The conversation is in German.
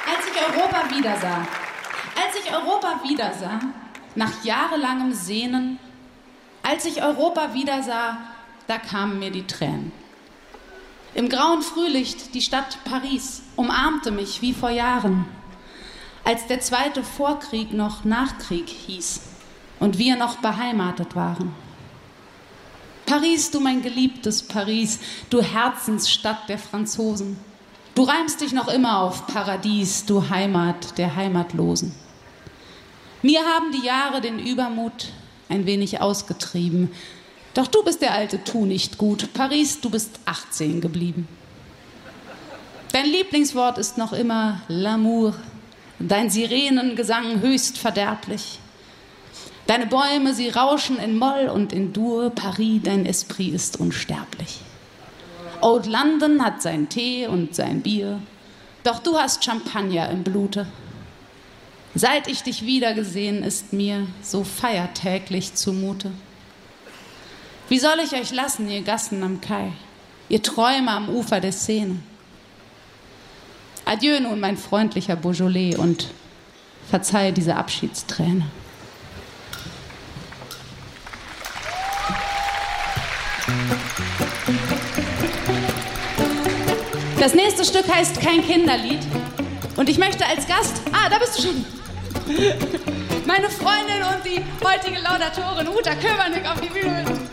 Als ich Europa wiedersah, nach jahrelangem Sehnen, als ich Europa wiedersah, da kamen mir die Tränen. Im grauen Frühlicht die Stadt Paris umarmte mich wie vor Jahren, als der zweite Vorkrieg noch Nachkrieg hieß und wir noch beheimatet waren. Paris, du mein geliebtes Paris, du Herzensstadt der Franzosen. Du reimst dich noch immer auf Paradies, du Heimat der Heimatlosen. Mir haben die Jahre den Übermut ein wenig ausgetrieben. Doch du bist der alte Tu nicht gut. Paris, du bist 18 geblieben. Dein Lieblingswort ist noch immer L'amour. Dein Sirenengesang höchst verderblich. Deine Bäume, sie rauschen in Moll und in Dur. Paris, dein Esprit ist unsterblich. Old London hat sein Tee und sein Bier. Doch du hast Champagner im Blute. Seit ich dich wiedergesehen, ist mir so feiertäglich zumute. Wie soll ich euch lassen, ihr Gassen am Kai, ihr Träume am Ufer der Seine? Adieu nun, mein freundlicher Beaujolais, und verzeih diese Abschiedsträne. Das nächste Stück heißt Kein Kinderlied. Und ich möchte als Gast... da bist du schon. Meine Freundin und die heutige Laudatorin Uta Köbernick auf die Bühne.